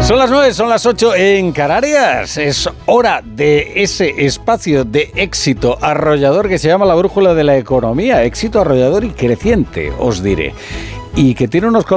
Son las 9, son las 8 en Canarias. Es hora de ese espacio de éxito arrollador que se llama la brújula de la economía. Éxito arrollador y creciente, os diré. Y que tiene unos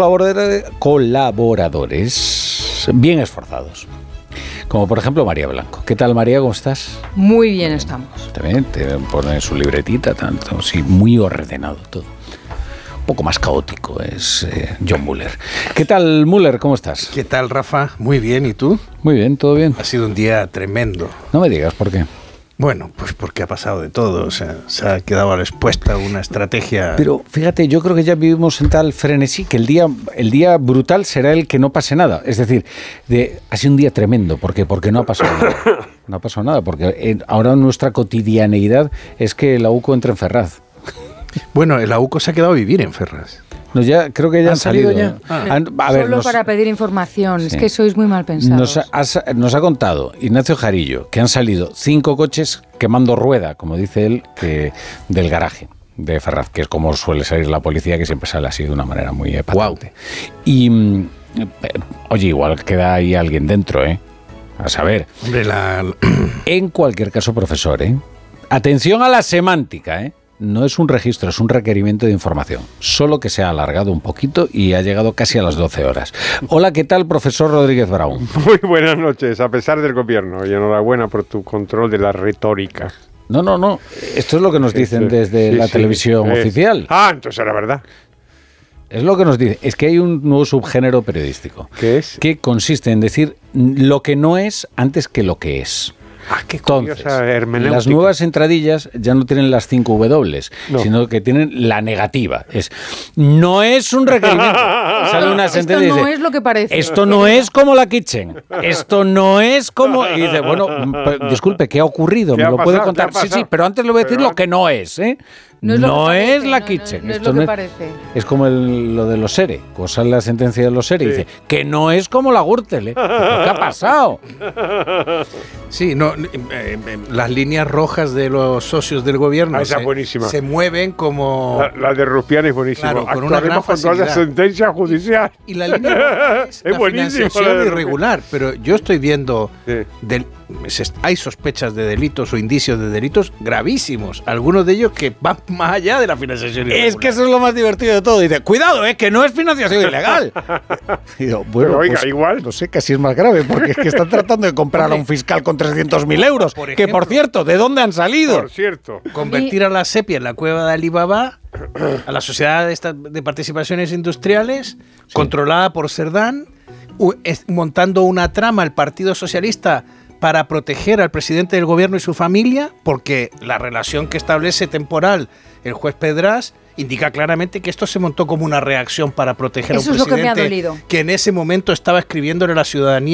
colaboradores bien esforzados. Como por ejemplo María Blanco. ¿Qué tal, María? ¿Cómo estás? Muy bien estamos. También te pone su libretita, tanto, sí, muy ordenado todo. Un poco más caótico es John Muller. ¿Qué tal, Muller? ¿Cómo estás? ¿Qué tal, Rafa? Muy bien, ¿y tú? Muy bien, todo bien. Ha sido un día tremendo. No me digas por qué. Bueno, pues porque ha pasado de todo, o sea, se ha quedado a la expuesta una estrategia... Pero fíjate, yo creo que ya vivimos en tal frenesí que el día brutal será el que no pase nada. Es decir, ha sido un día tremendo, porque no ha pasado nada. No ha pasado nada, porque ahora nuestra cotidianeidad es que la UCO entra en Ferraz. Bueno, el AUCO se ha quedado a vivir en Ferraz. No, ya, creo que ya han salido. Ya? Solo para pedir información, sí. Es que sois muy mal pensados. Nos ha contado Ignacio Jarillo que han salido 5 coches quemando rueda, como dice él, del garaje de Ferraz, que es como suele salir la policía, que siempre sale así de una manera muy patente. Wow. Y, oye, igual queda ahí alguien dentro, ¿eh? A saber. Hombre, En cualquier caso, profesor, atención a la semántica, No es un registro, es un requerimiento de información. Solo que se ha alargado un poquito y ha llegado casi a las 12 horas. Hola, ¿qué tal, profesor Rodríguez Brown? Muy buenas noches, a pesar del gobierno. Y enhorabuena por tu control de la retórica. No. Esto es lo que nos dicen desde la televisión oficial. Entonces era verdad. Es lo que nos dice. Es que hay un nuevo subgénero periodístico. ¿Qué es? Que consiste en decir lo que no es antes que lo que es. Qué curiosa hermenéutica. Las nuevas entradillas ya no tienen las 5 W, sino que tienen la negativa. No es un requerimiento. Sale una sentencia esto no y dice, es lo que parece. Esto no es como la Kitchen. Esto no es como... Y dice, bueno, disculpe, ¿qué ha ocurrido? ¿Me lo puede contar? Sí, pero antes le voy a decir lo que no es, No es la Kitchen. No es lo que parece. Es como lo de los SERE. Cuando sale la sentencia de los SERE y dice que no es como la Gürtel. ¿Qué ha pasado? Sí, las líneas rojas de los socios del gobierno se mueven como... La de Rufián es buenísima. Claro, con una gran facilidad. Con la sentencia judicial. Y la línea roja es la financiación irregular. Pero yo estoy viendo... hay sospechas de delitos o indicios de delitos gravísimos. Algunos de ellos que van más allá de la financiación ilegal. Es que eso es lo más divertido de todo. Dice, cuidado, que no es financiación ilegal. Y digo, bueno, pero, oiga, pues, igual. No sé, casi es más grave, porque es que están tratando de comprar a un fiscal con 300.000 euros. Por ejemplo, que, por cierto, ¿de dónde han salido? Por cierto. Convertir a la SEPI en la cueva de Alibaba, a la Sociedad de Participaciones Industriales, controlada por Cerdán, montando una trama al Partido Socialista para proteger al presidente del gobierno y su familia, porque la relación que establece temporal el juez Pedras indica claramente que esto se montó como una reacción para proteger a un presidente que en ese momento estaba escribiéndole a la ciudadanía